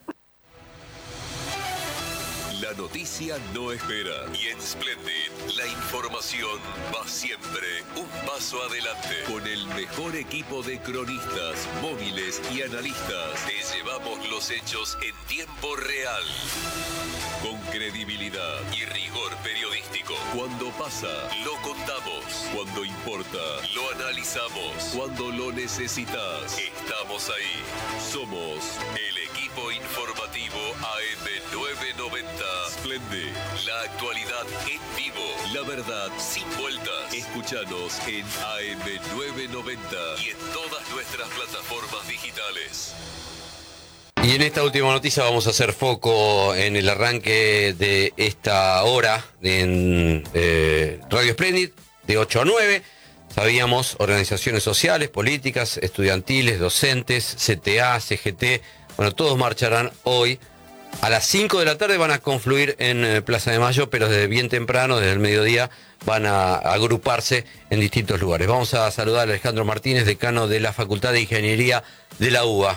La noticia no espera, y en Splendid la información va siempre un paso adelante. Con el mejor equipo de cronistas, móviles y analistas, te llevamos los hechos en tiempo real. Con credibilidad y rigor periodístico. Cuando pasa, lo contamos. Cuando importa, lo analizamos. Cuando lo necesitas, estamos ahí. Somos el equipo informativo AM990. Splendid, la actualidad en vivo, la verdad sin vueltas. Escúchanos en AM990 y en todas nuestras plataformas digitales. Y en esta última noticia vamos a hacer foco en el arranque de esta hora en Radio Splendid, de 8 a 9. Sabíamos, organizaciones sociales, políticas, estudiantiles, docentes, CTA, CGT, bueno, todos marcharán hoy. A las 5 de la tarde van a confluir en Plaza de Mayo, pero desde bien temprano, desde el mediodía, van a agruparse en distintos lugares. Vamos a saludar a Alejandro Martínez, decano de la Facultad de Ingeniería de la UBA.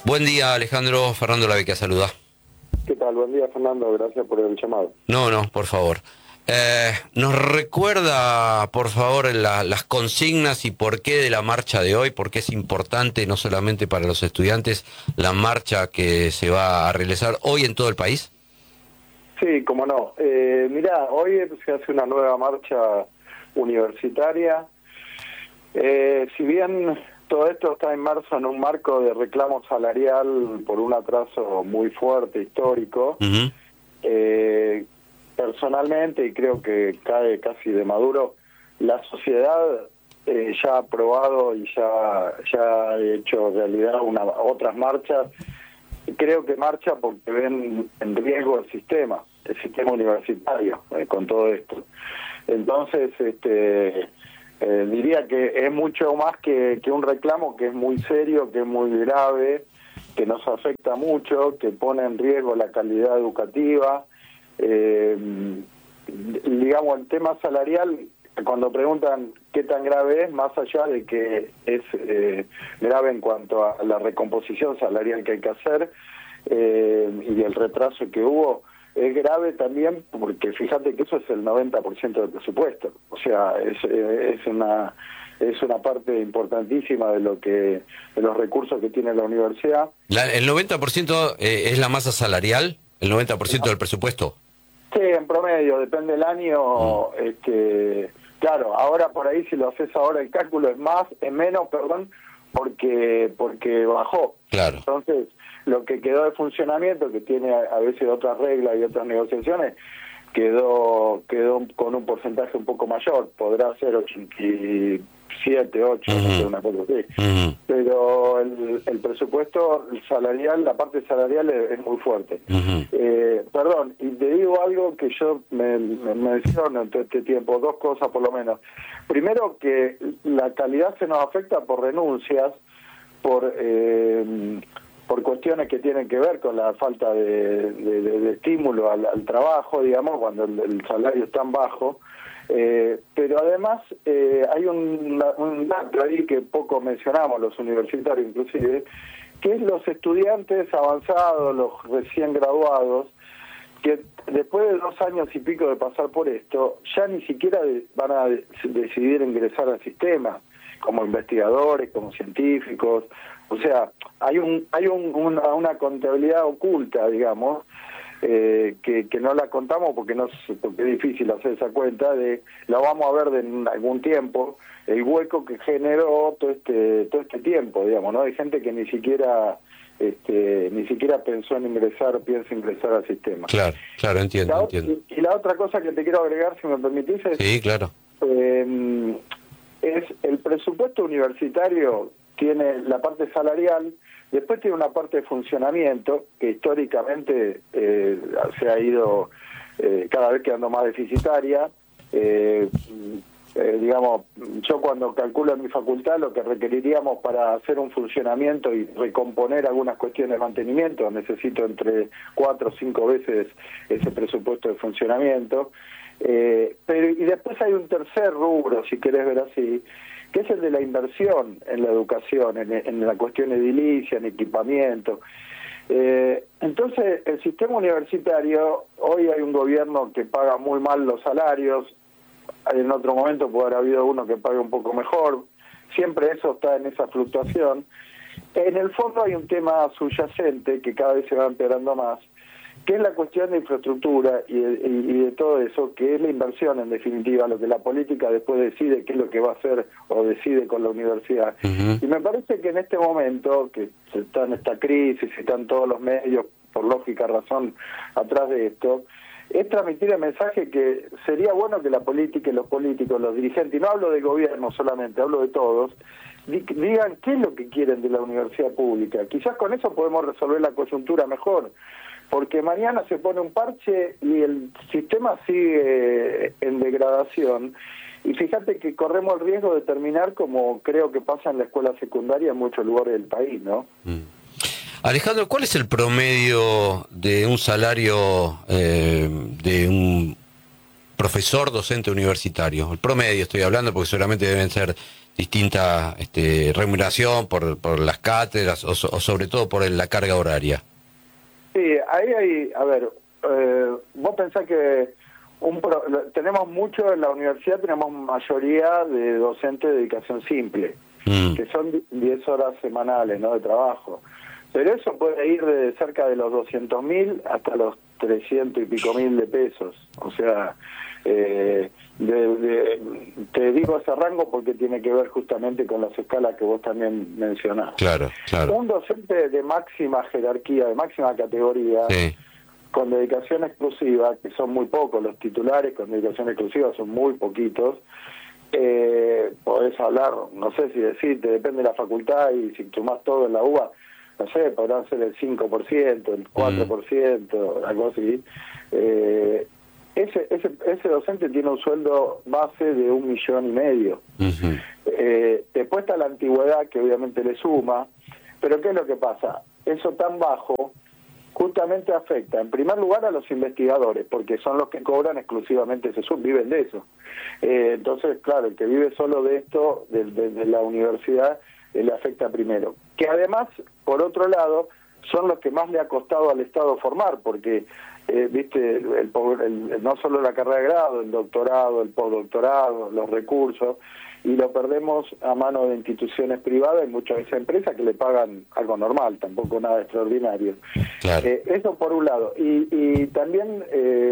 Buen día, Alejandro. Fernando Lavecchia saluda. ¿Qué tal? Buen día, Fernando. Gracias por el llamado. No, por favor. ¿Nos recuerda, por favor, las consignas y por qué de la marcha de hoy? Porque es importante, no solamente para los estudiantes, la marcha que se va a realizar hoy en todo el país. Sí, cómo no. Mirá, hoy se hace una nueva marcha universitaria. Si bien todo esto está inmerso en un marco de reclamo salarial por un atraso muy fuerte, histórico, personalmente, y creo que cae casi de maduro, la sociedad ya ha aprobado y ya ha hecho realidad otras marchas. Creo que marcha porque ven en riesgo el sistema universitario con todo esto. Entonces, diría que es mucho más que un reclamo, que es muy serio, que es muy grave, que nos afecta mucho, que pone en riesgo la calidad educativa. Digamos, el tema salarial, cuando preguntan qué tan grave es, más allá de que es grave en cuanto a la recomposición salarial que hay que hacer y el retraso que hubo, es grave también porque fíjate que eso es el 90% del presupuesto. O sea, es una parte importantísima de los recursos que tiene la universidad. ¿El 90% es la masa salarial? ¿El 90% del presupuesto? Sí, en promedio, depende del año. Claro, ahora por ahí, si lo haces ahora el cálculo es menos, porque bajó. Claro. Entonces, lo que quedó de funcionamiento, que tiene a veces otras reglas y otras negociaciones, quedó con un porcentaje un poco mayor. Podrá ser 87, 8, no sé, una cosa así. Pero el presupuesto salarial, la parte salarial es muy fuerte. Y te digo algo que yo me menciono en todo este tiempo, dos cosas por lo menos. Primero, que la calidad se nos afecta por renuncias, por cuestiones que tienen que ver con la falta de estímulo al trabajo, digamos, cuando el salario es tan bajo. Pero además hay un dato ahí que poco mencionamos los universitarios inclusive, que es los estudiantes avanzados, los recién graduados, que después de 2 años y pico de pasar por esto, ya ni siquiera van a decidir ingresar al sistema, como investigadores, como científicos. O sea, hay una contabilidad oculta, digamos, que no la contamos porque es difícil hacer esa cuenta, la vamos a ver en algún tiempo, el hueco que generó todo este tiempo, digamos, ¿no? Hay gente que ni siquiera piensa ingresar al sistema. Claro, entiendo. Y la otra cosa que te quiero agregar, si me permitís, sí, claro. Es el presupuesto universitario. Tiene la parte salarial, después tiene una parte de funcionamiento que históricamente se ha ido cada vez quedando más deficitaria. Digamos, yo cuando calculo en mi facultad lo que requeriríamos para hacer un funcionamiento y recomponer algunas cuestiones de mantenimiento, necesito entre 4 o 5 veces ese presupuesto de funcionamiento. Y después hay un tercer rubro, si querés ver así, que es el de la inversión en la educación, en la cuestión edilicia, en equipamiento. Entonces, el sistema universitario, hoy hay un gobierno que paga muy mal los salarios, en otro momento puede haber habido uno que pague un poco mejor, siempre eso está en esa fluctuación. En el fondo hay un tema subyacente que cada vez se va empeorando más, que es la cuestión de infraestructura y de todo eso, que es la inversión en definitiva, lo que la política después decide qué es lo que va a hacer o decide con la universidad. Y me parece que en este momento, que está en esta crisis, están todos los medios, por lógica razón, atrás de esto, es transmitir el mensaje que sería bueno que la política y los políticos, los dirigentes, y no hablo del gobierno solamente, hablo de todos, digan qué es lo que quieren de la universidad pública. Quizás con eso podemos resolver la coyuntura mejor, porque mañana se pone un parche y el sistema sigue en degradación. Y fíjate que corremos el riesgo de terminar como creo que pasa en la escuela secundaria en muchos lugares del país, ¿no? Alejandro, ¿cuál es el promedio de un salario de un profesor docente universitario? El promedio estoy hablando, porque seguramente deben ser distinta remuneración por las cátedras o sobre todo por la carga horaria. Sí, ahí hay, a ver, vos pensás que tenemos mucho en la universidad, tenemos mayoría de docentes de dedicación simple, que son 10 horas semanales, ¿no?, de trabajo. Pero eso puede ir de cerca de los 200.000 hasta los 300 y pico mil de pesos. O sea, te digo ese rango porque tiene que ver justamente con las escalas que vos también mencionás. Claro, claro. Un docente de máxima jerarquía, de máxima categoría, sí, con dedicación exclusiva, que son muy pocos los titulares con dedicación exclusiva, son muy poquitos, podés hablar, no sé si decirte, depende de la facultad, y si sumás todo en la UBA, no sé, podrán ser el 5%, el 4%, algo así. Ese docente tiene un sueldo base de 1,5 millones. Después está la antigüedad, que obviamente le suma, pero ¿qué es lo que pasa? Eso tan bajo justamente afecta, en primer lugar, a los investigadores, porque son los que cobran exclusivamente ese sueldo, viven de eso. Entonces, claro, el que vive solo de esto, de la universidad, le afecta primero. Que además, por otro lado, son los que más le ha costado al Estado formar, porque, viste, no solo la carrera de grado, el doctorado, el postdoctorado, los recursos, y lo perdemos a mano de instituciones privadas y muchas veces empresas que le pagan algo normal, tampoco nada extraordinario. Claro. Eso por un lado. Y también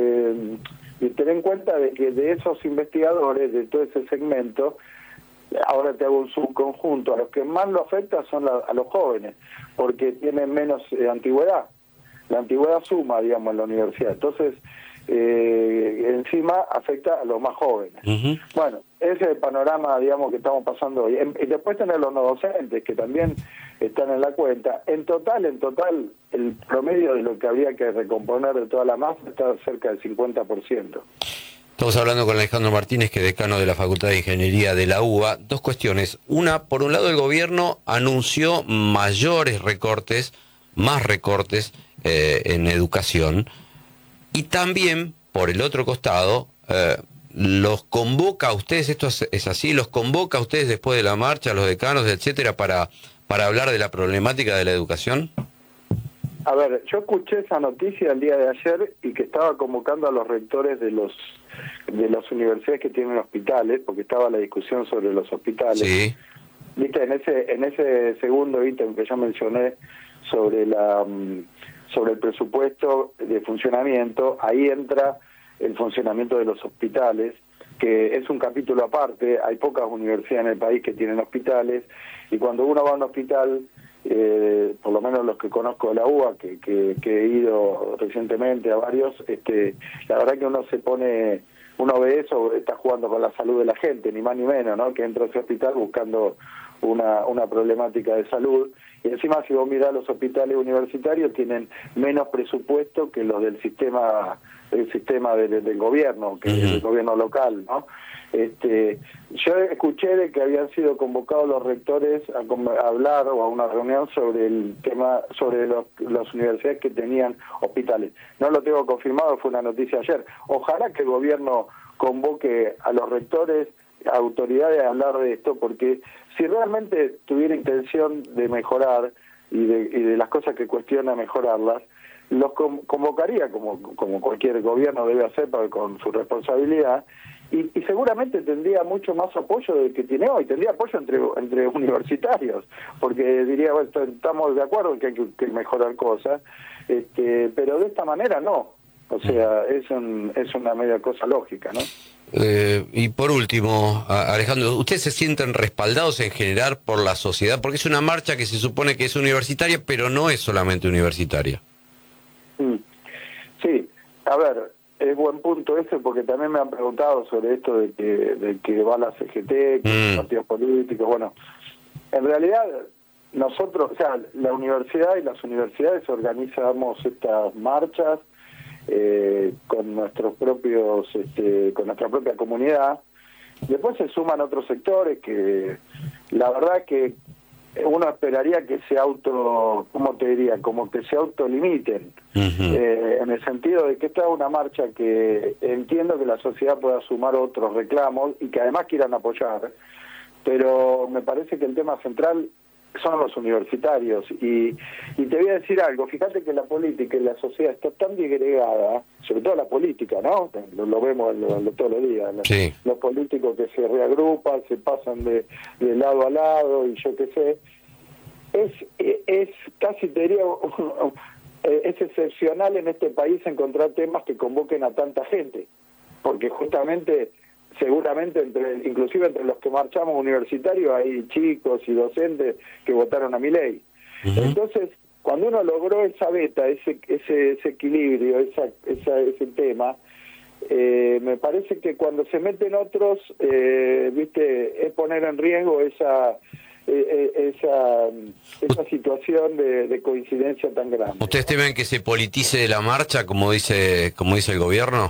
tener en cuenta de que de esos investigadores, de todo ese segmento, ahora te hago un subconjunto, a los que más lo afecta son a los jóvenes, porque tienen menos antigüedad. La antigüedad suma, digamos, en la universidad. Entonces, encima afecta a los más jóvenes. Bueno, ese es el panorama, digamos, que estamos pasando hoy. Y después tener los no docentes, que también están en la cuenta. En total, el promedio de lo que habría que recomponer de toda la masa está cerca del 50%. Estamos hablando con Alejandro Martínez, que es decano de la Facultad de Ingeniería de la UBA. Dos cuestiones. Una, por un lado, el gobierno anunció mayores recortes, más recortes en educación. Y también, por el otro costado, los convoca a ustedes, esto es así, los convoca a ustedes después de la marcha, los decanos, etcétera, para hablar de la problemática de la educación. A ver, yo escuché esa noticia el día de ayer y que estaba convocando a los rectores de las universidades que tienen hospitales, porque estaba la discusión sobre los hospitales. Sí. Viste, en ese segundo ítem que yo mencioné sobre el presupuesto de funcionamiento, ahí entra el funcionamiento de los hospitales, que es un capítulo aparte. Hay pocas universidades en el país que tienen hospitales, y cuando uno va a un hospital, por lo menos los que conozco de la UBA, que he ido recientemente a varios, la verdad que uno ve eso, está jugando con la salud de la gente, ni más ni menos, ¿no?, que entra a ese hospital buscando una problemática de salud. Y encima, si vos mirás, los hospitales universitarios tienen menos presupuesto que los del sistema del gobierno, que es el gobierno local, ¿no? Yo escuché de que habían sido convocados los rectores a hablar o a una reunión sobre el tema, sobre las universidades que tenían hospitales. No lo tengo confirmado, fue una noticia ayer. Ojalá que el gobierno convoque a los rectores, a autoridades, a hablar de esto, porque si realmente tuviera intención de mejorar y de las cosas que cuestiona mejorarlas, los convocaría como cualquier gobierno debe hacer con su responsabilidad, y seguramente tendría mucho más apoyo del que tiene hoy, tendría apoyo entre universitarios, porque diría, bueno, estamos de acuerdo en que hay que mejorar cosas, pero de esta manera no. O sea, es una media cosa lógica, ¿no? Y por último, Alejandro, ¿ustedes se sienten respaldados en general por la sociedad? Porque es una marcha que se supone que es universitaria, pero no es solamente universitaria. Sí, a ver, es buen punto ese, porque también me han preguntado sobre esto de que va la CGT, los partidos políticos. Bueno, en realidad nosotros, o sea, la universidad y las universidades organizamos estas marchas con nuestros propios, con nuestra propia comunidad. Después se suman otros sectores que la verdad que uno esperaría que se ¿cómo te diría? Como que se autolimiten, en el sentido de que esta es una marcha que entiendo que la sociedad pueda sumar otros reclamos y que además quieran apoyar, pero me parece que el tema central son los universitarios, y te voy a decir algo, fíjate que la política y la sociedad está tan disgregada, sobre todo la política, ¿no? Lo vemos todos los días, sí. Los políticos que se reagrupan, se pasan de lado a lado, y yo qué sé, es casi, te diría, es excepcional en este país encontrar temas que convoquen a tanta gente, porque justamente seguramente inclusive entre los que marchamos universitarios hay chicos y docentes que votaron a Milei. Entonces, cuando uno logró esa beta, ese equilibrio, ese tema, me parece que cuando se meten otros, viste, es poner en riesgo esa situación de coincidencia tan grande. ¿Ustedes temen que se politice la marcha, como dice el gobierno?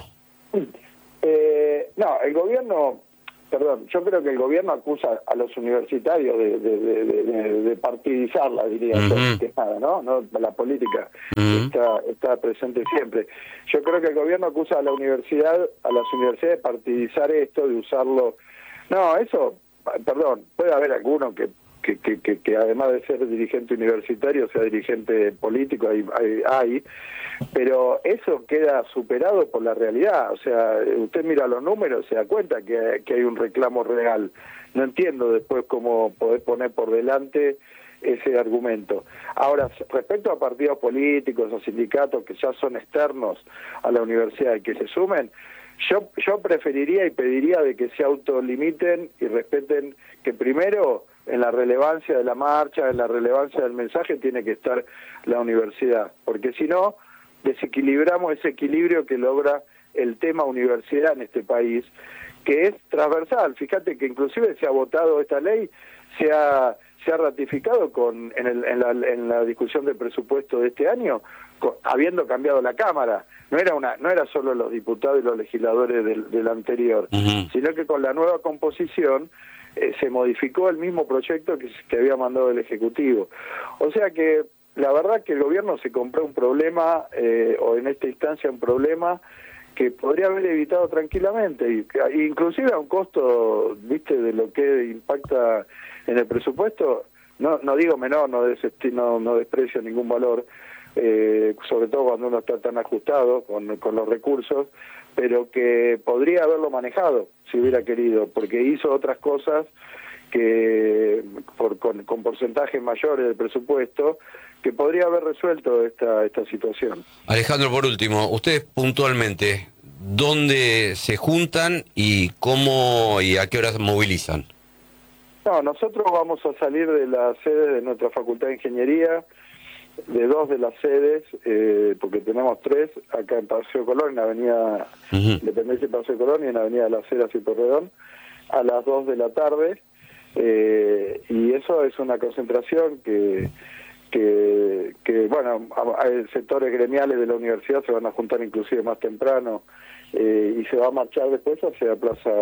No, el gobierno, yo creo que el gobierno acusa a los universitarios de partidizarla, diría, que nada, ¿no? La política está presente siempre. Yo creo que el gobierno acusa a las universidades de partidizar esto, de usarlo. No, eso, puede haber alguno que además de ser dirigente universitario sea dirigente político, hay, pero eso queda superado por la realidad. O sea, usted mira los números, se da cuenta que hay un reclamo real. No entiendo después cómo poder poner por delante ese argumento. Ahora, respecto a partidos políticos o sindicatos que ya son externos a la universidad y que se sumen, yo preferiría y pediría de que se autolimiten y respeten que primero en la relevancia de la marcha, en la relevancia del mensaje tiene que estar la universidad, porque si no desequilibramos ese equilibrio que logra el tema universidad en este país, que es transversal. Fíjate que inclusive se ha votado esta ley, se ha ratificado en la discusión del presupuesto de este año, habiendo cambiado la Cámara. No era solo los diputados y los legisladores del anterior, sino que con la nueva composición se modificó el mismo proyecto que había mandado el Ejecutivo. O sea que la verdad que el gobierno se compró un problema, o en esta instancia un problema que podría haber evitado tranquilamente, inclusive a un costo, viste, de lo que impacta en el presupuesto, no digo menor, no desprecio ningún valor, sobre todo cuando uno está tan ajustado con los recursos, pero que podría haberlo manejado si hubiera querido, porque hizo otras cosas que con porcentajes mayores del presupuesto que podría haber resuelto esta situación. Alejandro, por último, ustedes puntualmente, ¿dónde se juntan y cómo y a qué horas movilizan? No, nosotros vamos a salir de la sede de nuestra Facultad de Ingeniería, de 2 de las sedes, porque tenemos 3, acá en Paseo Colón, en Avenida Independencia y Paseo Colón, y en Avenida de las Heras y Porredón, a las 2 de la tarde, y eso es una concentración que bueno, hay sectores gremiales de la universidad se van a juntar inclusive más temprano, y se va a marchar después hacia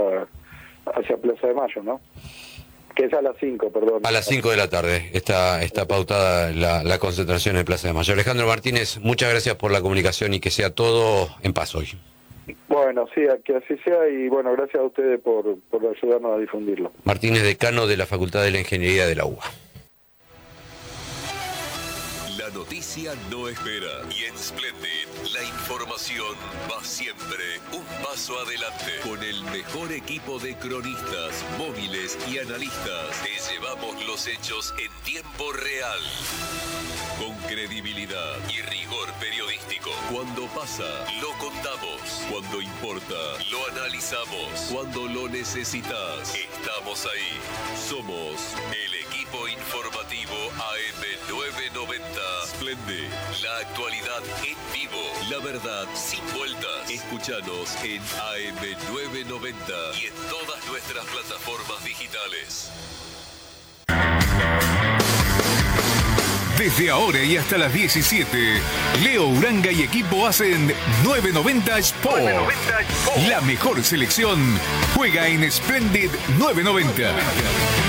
Plaza de Mayo, ¿no? Que es a las 5, perdón. A las 5 de la tarde está pautada la concentración en Plaza de Mayo. Alejandro Martínez, muchas gracias por la comunicación y que sea todo en paz hoy. Bueno, sí, que así sea, y bueno, gracias a ustedes por ayudarnos a difundirlo. Martínez, decano de la Facultad de la Ingeniería de la UBA. La noticia no espera y en Splendid la información va siempre un paso adelante. Con el mejor equipo de cronistas, móviles y analistas, te llevamos los hechos en tiempo real. Con credibilidad y rigor periodístico. Cuando pasa, lo contamos. Cuando importa, lo analizamos. Cuando lo necesitas, estamos ahí. Somos el equipo informativo AM990. Splendid, la actualidad en vivo, la verdad sin vueltas. Escúchanos en AM990 y en todas nuestras plataformas digitales. Desde ahora y hasta las 17, Leo Uranga y equipo hacen 990 Sport. La mejor selección juega en Splendid 990.